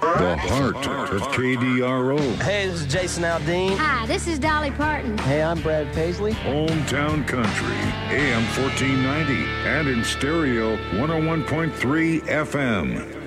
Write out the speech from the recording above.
The heart of KDRO. Hey, this is Jason Aldean. Hi, this is Dolly Parton. Hey, I'm Brad Paisley. Hometown Country, AM 1490, and in stereo 101.3 FM.